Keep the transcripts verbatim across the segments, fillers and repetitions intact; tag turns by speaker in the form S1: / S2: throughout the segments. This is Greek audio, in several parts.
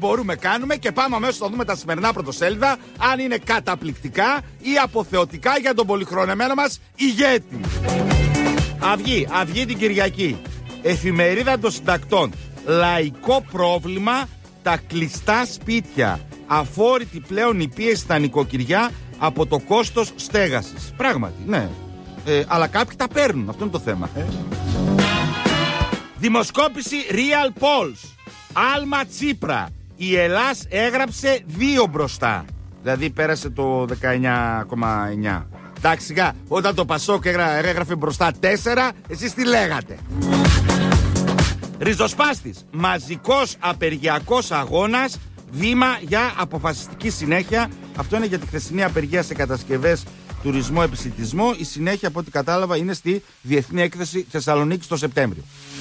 S1: μπορούμε κάνουμε και πάμε αμέσως να δούμε τα σημερινά πρωτοσέλιδα αν είναι καταπληκτικά ή αποθεωτικά για τον πολυχρονεμένο μας ηγέτη. Αυγή, Αυγή την Κυριακή. Εφημερίδα των Συντακτών. Λαϊκό πρόβλημα τα κλειστά σπίτια. Αφόρητη πλέον η πίεση στα νοικοκυριά από το κόστος στέγασης. Πράγματι, ναι. Ε, αλλά κάποιοι τα παίρνουν, αυτό είναι το θέμα. Ε. Δημοσκόπηση Real Polls. Άλμα Τσίπρα. Η Ελλάς έγραψε δύο μπροστά. Δηλαδή πέρασε το δεκαεννιά κόμμα εννιά. Εντάξει, σιγά, όταν το Πασόκ έγραφε μπροστά τέσσερα, εσείς τι λέγατε? Ριζοσπάστης. Μαζικός απεργιακός αγώνας. Βήμα για αποφασιστική συνέχεια. Αυτό είναι για τη χθεσινή απεργία σε κατασκευές, τουρισμό, επισιτισμό. Η συνέχεια, από ό,τι κατάλαβα, είναι στη Διεθνή Έκθεση Θεσσαλονίκης το Σεπτέμβριο.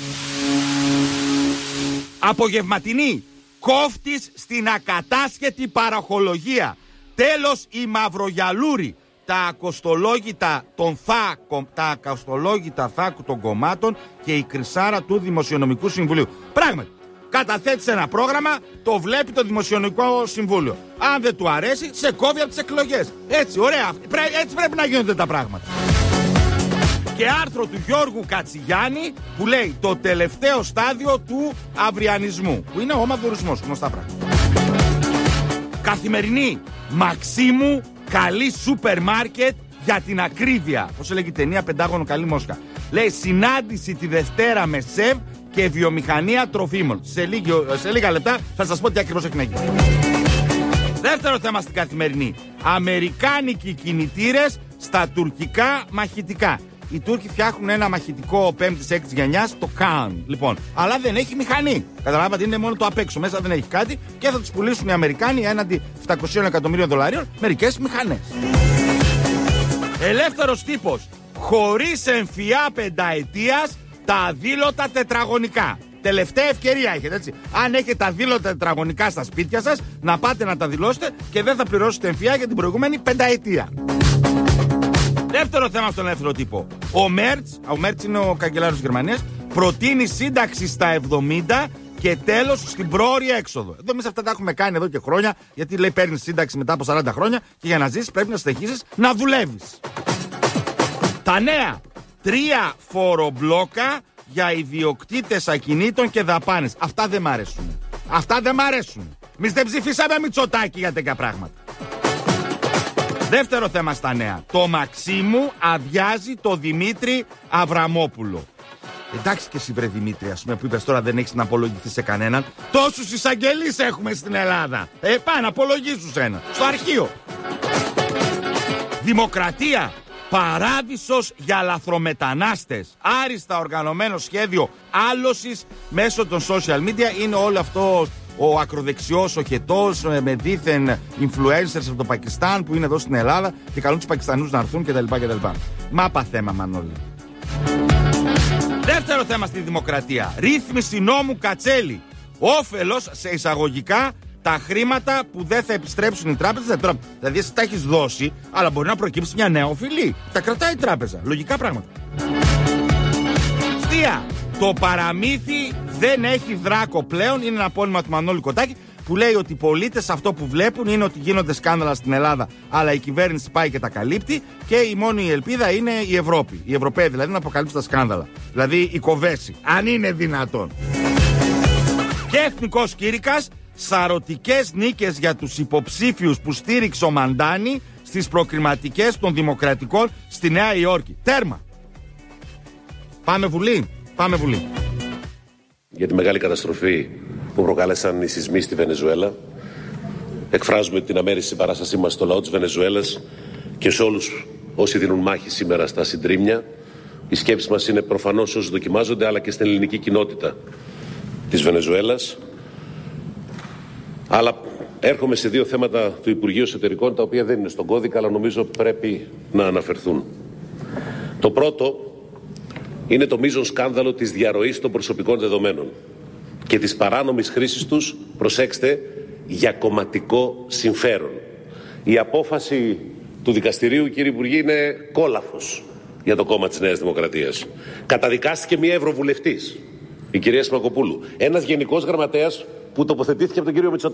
S1: Απογευματινή. Κόφτης στην ακατάσχετη παραχολογία. Τέλος η μαυρογιαλούρη. Τα ακοστολόγητα των θα, τα ακοστολόγητα θάκου των κομμάτων και η κρυσάρα του Δημοσιονομικού Συμβουλίου. Πράγματι, καταθέτει ένα πρόγραμμα, το βλέπει το Δημοσιονομικό Συμβούλιο. Αν δεν του αρέσει, σε κόβει από τις εκλογές. Έτσι, ωραία, έτσι πρέπει να γίνονται τα πράγματα. Και άρθρο του Γιώργου Κατσιγιάννη που λέει το τελευταίο στάδιο του αυριανισμού, που είναι ο μαδουρισμός, γνωστά πράγματα. Καθημερινή. Μαξίμου, καλή σούπερ μάρκετ για την ακρίβεια. Πώς έλεγε η ταινία Πεντάγωνο καλή μόσχα. Λέει συνάντηση τη Δευτέρα με ΣΕΒ και βιομηχανία τροφίμων. Σε, λίγιο, σε λίγα λεπτά θα σας πω τι ακριβώς έχει να γίνει. Δεύτερο θέμα στην Καθημερινή. Αμερικάνικοι κινητήρες στα τουρκικά μαχητικά. Οι Τούρκοι φτιάχνουν ένα μαχητικό πέμπτης έκτης γενιάς, το Καν. Λοιπόν, αλλά δεν έχει μηχανή. Καταλάβατε, είναι μόνο το απ' έξω. Μέσα δεν έχει κάτι και θα τους πουλήσουν οι Αμερικάνοι έναντι επτακόσια εκατομμυρίων δολαρίων μερικές μηχανές. Ελεύθερος τύπος. Χωρίς εμφυά πενταετίας τα αδήλωτα τετραγωνικά. Τελευταία ευκαιρία έχετε, έτσι. Αν έχετε τα αδήλωτα τετραγωνικά στα σπίτια σας, να πάτε να τα δηλώσετε και δεν θα πληρώσετε εμφυά για την προηγούμενη πενταετία. Δεύτερο θέμα στον ελεύθερο τύπο. Ο Μέρτς, ο Μέρτς είναι ο καγκελάριος της Γερμανίας, προτείνει σύνταξη στα εβδομήντα και τέλος στην πρόωρη έξοδο. Εδώ εμείς αυτά τα έχουμε κάνει εδώ και χρόνια, γιατί λέει παίρνεις σύνταξη μετά από σαράντα χρόνια και για να ζήσεις πρέπει να συνεχίσεις να δουλεύεις. Τα νέα. Τρία φορομπλόκα για ιδιοκτήτες ακινήτων και δαπάνες. Αυτά δεν μ' αρέσουν. Αυτά δεν μ' αρέσουν. Εμείς δεν ψηφίσαμε Μητσοτάκη για τέτοια πράγματα. Δεύτερο θέμα στα νέα. Το Μαξίμου αδειάζει το Δημήτρη Αβραμόπουλο. Εντάξει και εσύ βρε Δημήτρη, ας πούμε, που είπες τώρα δεν έχεις να απολογηθεί σε κανέναν. Τόσους εισαγγελείς έχουμε στην Ελλάδα. Ε, πάει να απολογήσουν σε ένα. Στο αρχείο. Δημοκρατία. Παράδεισος για λαθρομετανάστες. Άριστα οργανωμένο σχέδιο άλωσης μέσω των social media. Είναι όλο αυτό ο ακροδεξιός, ο χετός με δίθεν influencers από το Πακιστάν που είναι εδώ στην Ελλάδα και καλούν τους Πακιστανούς να έρθουν κτλ. κτλ. Μάπα θέμα, Μανώλη. Δεύτερο θέμα στη δημοκρατία. Ρύθμιση νόμου Κατσέλη. Όφελος σε εισαγωγικά τα χρήματα που δεν θα επιστρέψουν οι τράπεζες. Δηλαδή εσύ τα έχεις δώσει, αλλά μπορεί να προκύψει μια νέα οφειλή. Τα κρατάει η τράπεζα. Λογικά πράγματα. Στία. Το παραμύθι δεν έχει δράκο πλέον. Είναι ένα απόνυμα του Μανώλη Κοτάκη που λέει ότι οι πολίτες αυτό που βλέπουν είναι ότι γίνονται σκάνδαλα στην Ελλάδα, αλλά η κυβέρνηση πάει και τα καλύπτει και η μόνη ελπίδα είναι η Ευρώπη. Οι Ευρωπαίοι δηλαδή να αποκαλύψουν τα σκάνδαλα. Δηλαδή η Κοβέση. Αν είναι δυνατόν. Και εθνικός κήρυκας. Σαρωτικές νίκες για τους υποψήφιους που στήριξε ο Μαντάνη στις προκριματικές των Δημοκρατικών στη Νέα Υόρκη. Τέρμα. Πάμε Βουλή. Πάμε Βουλή.
S2: Για τη μεγάλη καταστροφή που προκάλεσαν οι σεισμοί στη Βενεζουέλα, εκφράζουμε την αμέριστη συμπαράστασή μας στο λαό της Βενεζουέλας και σε όλους όσοι δίνουν μάχη σήμερα στα συντρίμμια. Οι σκέψεις μας είναι προφανώς όσοι δοκιμάζονται, αλλά και στην ελληνική κοινότητα της Βενεζουέλας. Αλλά έρχομαι σε δύο θέματα του Υπουργείου Εσωτερικών, τα οποία δεν είναι στον κώδικα, αλλά νομίζω πρέπει να αναφερθούν. Το πρώτο είναι το μείζον σκάνδαλο της διαρροής των προσωπικών δεδομένων και της παράνομης χρήσης τους, προσέξτε, για κομματικό συμφέρον. Η απόφαση του δικαστηρίου, κύριε Υπουργέ, είναι κόλαφος για το κόμμα της Νέας Δημοκρατίας. Καταδικάστηκε μια ευρωβουλευτής, η κυρία Σμακοπούλου. Ένας γενικός γραμματέας που τοποθετήθηκε από τον κύριο Μητσοτάκη.